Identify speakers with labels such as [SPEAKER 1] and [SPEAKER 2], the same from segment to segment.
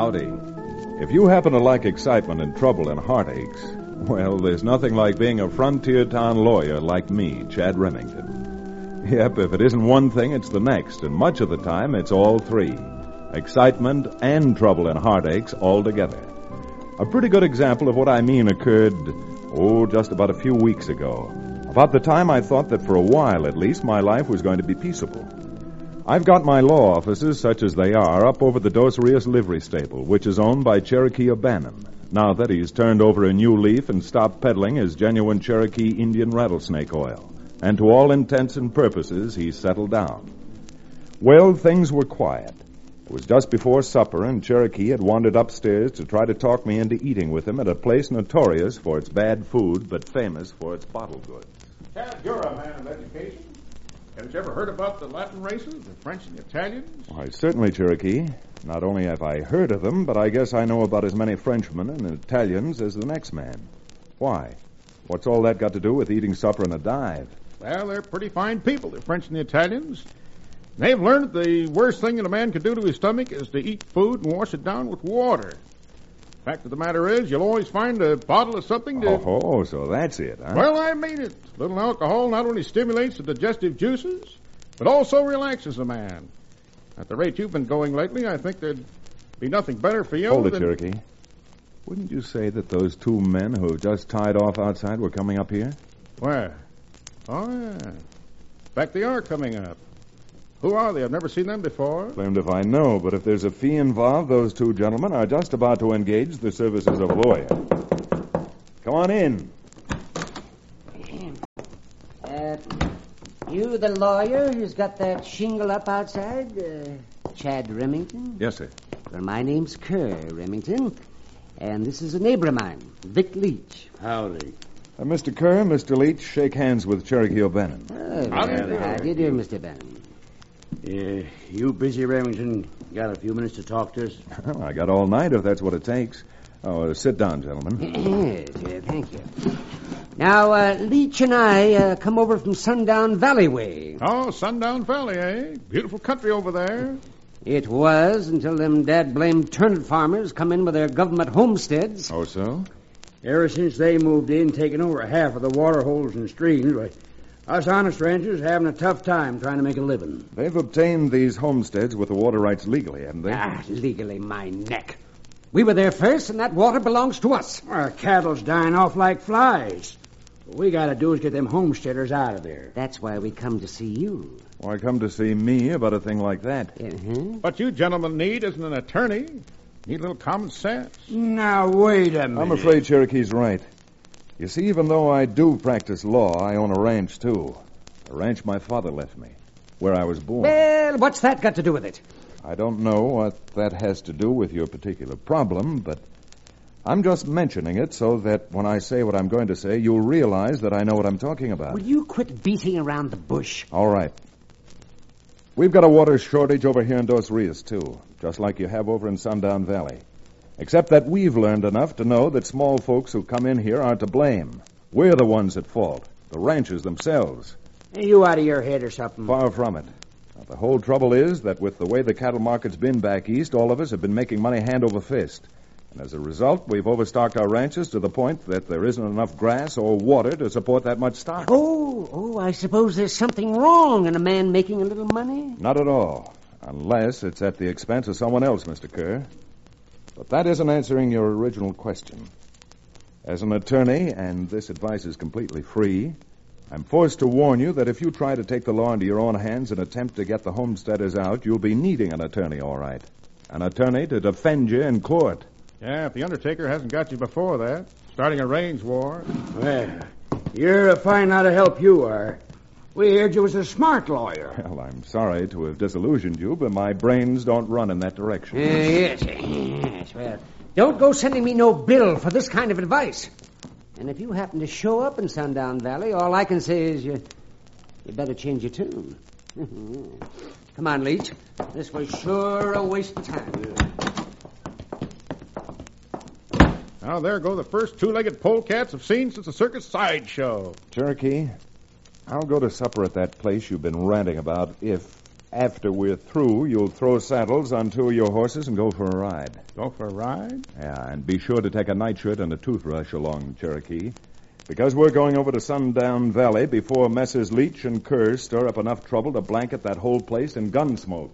[SPEAKER 1] Howdy. If you happen to like excitement and trouble and heartaches, well, there's nothing like being a frontier town lawyer like me, Chad Remington. Yep, if it isn't one thing, it's the next, and much of the time, it's all three. Excitement and trouble and heartaches all together. A pretty good example of what I mean occurred, just about a few weeks ago. About the time I thought that for a while, at least, my life was going to be peaceable. I've got my law offices, such as they are, up over the Dos Rios livery stable, which is owned by Cherokee O'Bannon, now that he's turned over a new leaf and stopped peddling his genuine Cherokee Indian rattlesnake oil. And to all intents and purposes, he's settled down. Well, things were quiet. It was just before supper, and Cherokee had wandered upstairs to try to talk me into eating with him at a place notorious for its bad food, but famous for its bottled goods.
[SPEAKER 2] Chad, you're a man of education. Haven't you ever heard about the Latin races, the French and the Italians?
[SPEAKER 1] Why, certainly, Cherokee. Not only have I heard of them, but I guess I know about as many Frenchmen and Italians as the next man. Why? What's all that got to do with eating supper in a dive?
[SPEAKER 2] Well, they're pretty fine people, the French and the Italians. They've learned that the worst thing that a man can do to his stomach is to eat food and wash it down with water. Fact of the matter is, you'll always find a bottle of something to...
[SPEAKER 1] Oh, so that's it, huh?
[SPEAKER 2] Well, I mean it. A little alcohol not only stimulates the digestive juices, but also relaxes a man. At the rate you've been going lately, I think there'd be nothing better for you
[SPEAKER 1] Hold it, Cherokee. Wouldn't you say that those two men who just tied off outside were coming up here?
[SPEAKER 2] Where? Oh, yeah. In fact, they are coming up. Who are they? I've never seen them before.
[SPEAKER 1] Blamed if I know, but if there's a fee involved, those two gentlemen are just about to engage the services of a lawyer. Come on in.
[SPEAKER 3] You the lawyer who's got that shingle up outside? Chad Remington?
[SPEAKER 1] Yes, sir.
[SPEAKER 3] Well, my name's Kerr Remington, and this is a neighbor of mine, Vic Leach.
[SPEAKER 4] Howdy.
[SPEAKER 1] Mr. Kerr, Mr. Leach, shake hands with Cherokee O'Bannon.
[SPEAKER 3] How do you do, Mr. Bannon?
[SPEAKER 4] You busy, Remington? Got a few minutes to talk to us?
[SPEAKER 1] Well, I got all night if that's what it takes. Sit down, gentlemen.
[SPEAKER 3] Yes, thank you. Now, Leach and I come over from Sundown Valley way.
[SPEAKER 2] Oh, Sundown Valley, eh? Beautiful country over there.
[SPEAKER 3] It was until them dad-blamed turnip farmers come in with their government homesteads.
[SPEAKER 1] Oh, so?
[SPEAKER 4] Ever since they moved in, taking over half of the water holes and streams, us honest ranchers having a tough time trying to make a living.
[SPEAKER 1] They've obtained these homesteads with the water rights legally, haven't they?
[SPEAKER 3] Legally, my neck. We were there first, and that water belongs to us.
[SPEAKER 4] Our cattle's dying off like flies. What we got to do is get them homesteaders out of there.
[SPEAKER 3] That's why we come to see you.
[SPEAKER 1] Why come to see me about a thing like that?
[SPEAKER 2] What you gentlemen need isn't an attorney. Need a little common sense.
[SPEAKER 4] Now, wait a minute.
[SPEAKER 1] I'm afraid Cherokee's right. You see, even though I do practice law, I own a ranch, too. A ranch my father left me, where I was born.
[SPEAKER 3] Well, what's that got to do with it?
[SPEAKER 1] I don't know what that has to do with your particular problem, but I'm just mentioning it so that when I say what I'm going to say, you'll realize that I know what I'm talking about.
[SPEAKER 3] Will you quit beating around the bush?
[SPEAKER 1] All right. We've got a water shortage over here in Dos Rios, too, just like you have over in Sundown Valley. Except that we've learned enough to know that small folks who come in here aren't to blame. We're the ones at fault, the ranchers themselves.
[SPEAKER 4] Are you out of your head or something?
[SPEAKER 1] Far from it. Now, the whole trouble is that with the way the cattle market's been back east, all of us have been making money hand over fist. And as a result, we've overstocked our ranches to the point that there isn't enough grass or water to support that much stock.
[SPEAKER 3] Oh, I suppose there's something wrong in a man making a little money?
[SPEAKER 1] Not at all. Unless it's at the expense of someone else, Mr. Kerr. But that isn't answering your original question. As an attorney, and this advice is completely free, I'm forced to warn you that if you try to take the law into your own hands and attempt to get the homesteaders out, you'll be needing an attorney, all right. An attorney to defend you in court.
[SPEAKER 2] Yeah, if the Undertaker hasn't got you before that, starting a range war.
[SPEAKER 4] Well, you're a fine lot of help you are. We heard you was a smart lawyer.
[SPEAKER 1] Well, I'm sorry to have disillusioned you, but my brains don't run in that direction.
[SPEAKER 3] Yes. Well, don't go sending me no bill for this kind of advice. And if you happen to show up in Sundown Valley, all I can say is you better change your tune. Come on, Leach. This was sure a waste of time.
[SPEAKER 2] Now, there go the first two-legged polecats I've seen since the circus sideshow.
[SPEAKER 1] Cherokee, I'll go to supper at that place you've been ranting about if After we're through, you'll throw saddles on 2 of your horses and go for a ride.
[SPEAKER 2] Go for a ride?
[SPEAKER 1] Yeah, and be sure to take a nightshirt and a toothbrush along, Cherokee. Because we're going over to Sundown Valley before Messrs. Leach and Kerr stir up enough trouble to blanket that whole place in gun smoke.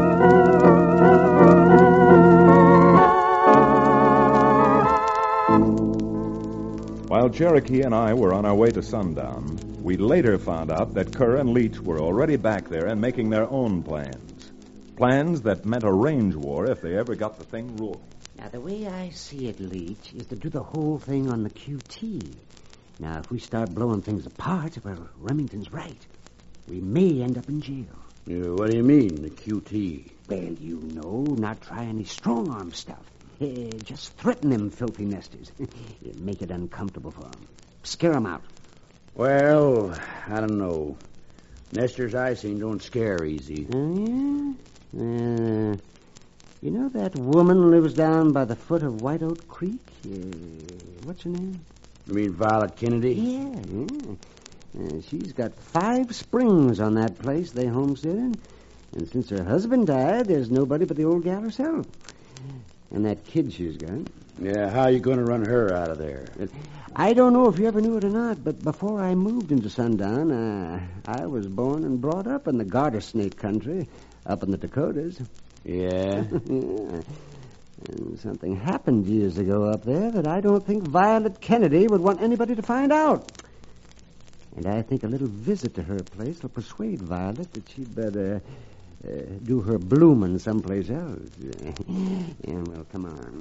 [SPEAKER 1] While Cherokee and I were on our way to Sundown, we later found out that Kerr and Leach were already back there and making their own plans. Plans that meant a range war if they ever got the thing rolling.
[SPEAKER 3] Now, the way I see it, Leach, is to do the whole thing on the QT. Now, if we start blowing things apart, well, Remington's right. We may end up in jail.
[SPEAKER 4] What do you mean, the QT?
[SPEAKER 3] Well, you know, not try any strong-arm stuff. Just threaten them filthy nesters. Make it uncomfortable for them. Scare them out.
[SPEAKER 4] Well, I don't know. Nesters I seen don't scare easy.
[SPEAKER 3] Oh, yeah? You know that woman lives down by the foot of White Oak Creek? What's her name?
[SPEAKER 4] You mean Violet Kennedy?
[SPEAKER 3] Yeah. She's got 5 springs on that place they homesteaded. And since her husband died, there's nobody but the old gal herself. And that kid she's got.
[SPEAKER 4] Yeah, how you going to run her out of there?
[SPEAKER 3] I don't know if you ever knew it or not, but before I moved into Sundown, I was born and brought up in the garter snake country, up in the Dakotas.
[SPEAKER 4] Yeah?
[SPEAKER 3] Yeah. And something happened years ago up there that I don't think Violet Kennedy would want anybody to find out. And I think a little visit to her place will persuade Violet that she'd better do her blooming someplace else. Yeah, well, come on.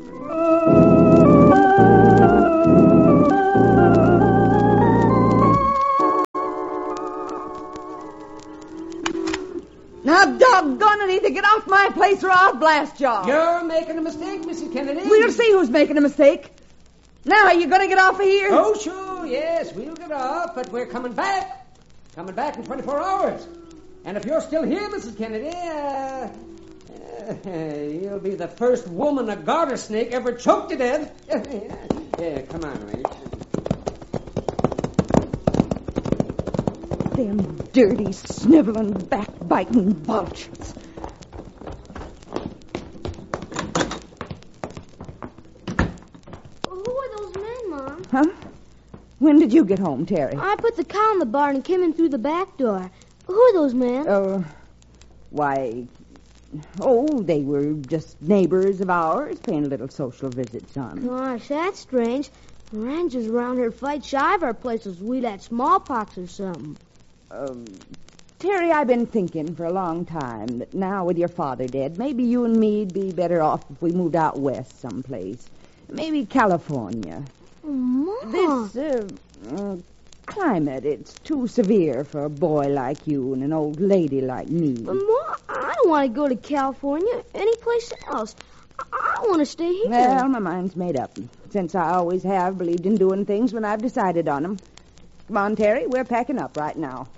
[SPEAKER 5] Now, doggone it, either get off my place or I'll blast y'all.
[SPEAKER 3] You're making a mistake, Mrs. Kennedy.
[SPEAKER 5] We'll see who's making a mistake. Now, are you going to get off of here?
[SPEAKER 3] Oh, sure, yes, we'll get off, but we're coming back. Coming back in 24 hours. And if you're still here, Mrs. Kennedy, you'll be the first woman a garter snake ever choked to death. Yeah, come on, Rach.
[SPEAKER 5] Them dirty, sniveling, backbiting vultures.
[SPEAKER 6] Who are those men, Mom?
[SPEAKER 5] Huh? When did you get home, Terry?
[SPEAKER 6] I put the cow in the barn and came in through the back door. Who are those men?
[SPEAKER 5] They were just neighbors of ours, paying a little social visit, son.
[SPEAKER 6] Gosh, that's strange. The rangers around here fight shy of our places. We'd had smallpox or something.
[SPEAKER 5] Terry, I've been thinking for a long time that now with your father dead, maybe you and me'd be better off if we moved out west someplace. Maybe California.
[SPEAKER 6] Oh, Mom.
[SPEAKER 5] This climate, it's too severe for a boy like you and an old lady like me.
[SPEAKER 6] But, Mom, I don't want to go to California. Any place else. I want to stay here.
[SPEAKER 5] Well, my mind's made up. Since I always have believed in doing things when I've decided on them. Come on, Terry, we're packing up right now.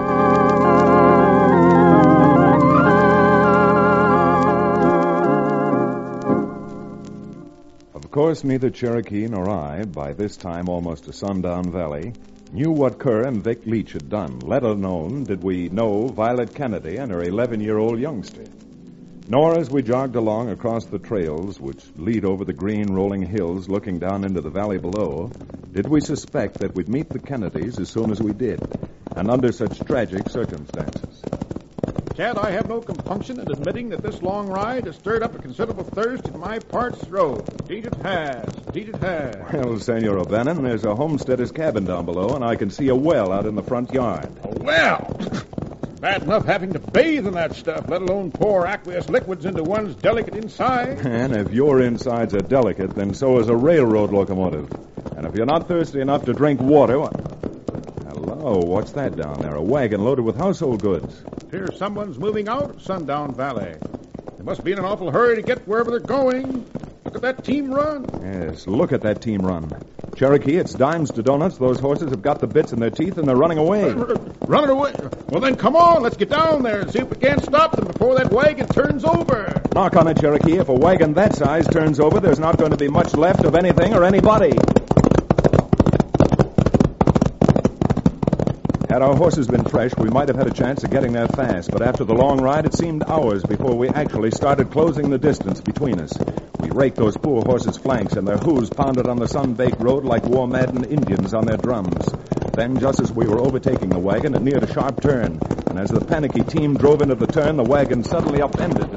[SPEAKER 1] Of course, neither Cherokee nor I, by this time almost to Sundown Valley, knew what Kerr and Vic Leach had done, let alone did we know Violet Kennedy and her 11-year-old youngster. Nor as we jogged along across the trails which lead over the green rolling hills looking down into the valley below, did we suspect that we'd meet the Kennedys as soon as we did, and under such tragic circumstances.
[SPEAKER 2] Chad, I have no compunction in admitting that this long ride has stirred up a considerable thirst in my parched throat. Indeed it has. Indeed it has.
[SPEAKER 1] Well, Senor O'Bannon, there's a homesteader's cabin down below, and I can see a well out in the front yard.
[SPEAKER 2] A well! Bad enough having to bathe in that stuff, let alone pour aqueous liquids into one's delicate inside.
[SPEAKER 1] And if your insides are delicate, then so is a railroad locomotive. And if you're not thirsty enough to drink water... Hello, what's that down there? A wagon loaded with household goods.
[SPEAKER 2] Appears someone's moving out of Sundown Valley. They must be in an awful hurry to get wherever they're going. Look at that team run.
[SPEAKER 1] Yes, look at that team run. Cherokee, it's dimes to donuts. Those horses have got the bits in their teeth and they're running away.
[SPEAKER 2] Running away? Well, then come on. Let's get down there and see if we can't stop them before that wagon turns over.
[SPEAKER 1] Knock on it, Cherokee. If a wagon that size turns over, there's not going to be much left of anything or anybody. Had our horses been fresh, we might have had a chance of getting there fast, but after the long ride, it seemed hours before we actually started closing the distance between us. We raked those poor horses' flanks, and their hooves pounded on the sun-baked road like war-maddened Indians on their drums. Then, just as we were overtaking the wagon, it neared a sharp turn, and as the panicky team drove into the turn, the wagon suddenly upended.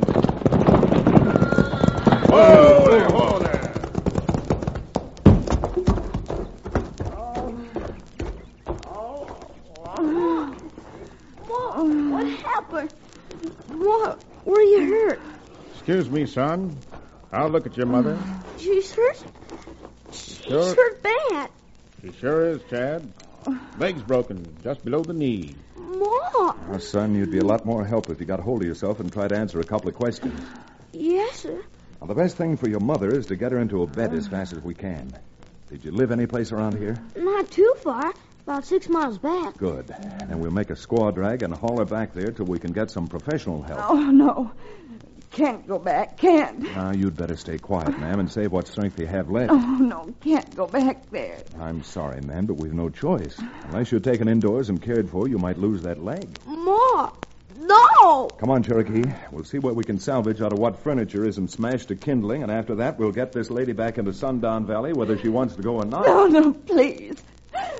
[SPEAKER 2] Whoa there, whoa there!
[SPEAKER 6] What happened? What? Where you hurt?
[SPEAKER 2] Excuse me, son. I'll look at your mother.
[SPEAKER 6] She's hurt. She's
[SPEAKER 2] Sure.
[SPEAKER 6] hurt bad.
[SPEAKER 2] She sure is, Chad. Leg's broken, just below the knee.
[SPEAKER 6] Ma.
[SPEAKER 1] Oh, son, you'd be a lot more help if you got hold of yourself and tried to answer a couple of questions.
[SPEAKER 6] Yes, sir.
[SPEAKER 1] Well, the best thing for your mother is to get her into a bed as fast as we can. Did you live any place around here?
[SPEAKER 6] Not too far. About 6 miles back.
[SPEAKER 1] Good. Then we'll make a squaw drag and haul her back there till we can get some professional help.
[SPEAKER 5] Oh, no. Can't go back. Can't.
[SPEAKER 1] Now, you'd better stay quiet, ma'am, and save what strength you have left.
[SPEAKER 5] Oh, no. Can't go back there.
[SPEAKER 1] I'm sorry, ma'am, but we've no choice. Unless you're taken indoors and cared for, you might lose that leg.
[SPEAKER 6] Ma. No.
[SPEAKER 1] Come on, Cherokee. We'll see what we can salvage out of what furniture isn't smashed to kindling, and after that, we'll get this lady back into Sundown Valley, whether she wants to go or not.
[SPEAKER 5] No, no, please.